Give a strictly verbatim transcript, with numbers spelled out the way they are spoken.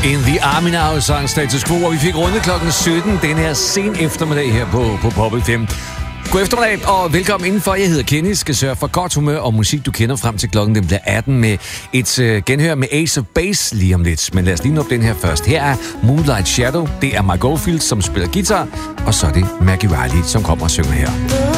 In the Army Now sang Status Quo, og vi fik rundet klokken sytten den her sen eftermiddag her på, på Pop F M. God eftermiddag og velkommen indenfor. Jeg hedder Kenny, skal sørge for godt humør og musik, du kender frem til klokken. Den bliver atten med et uh, genhør med Ace of Base lige om lidt. Men lad os lige nå op den her først. Her er Moonlight Shadow. Det er Mark Oldfield, som spiller guitar, og så er det Maggie Riley, som kommer og synger her.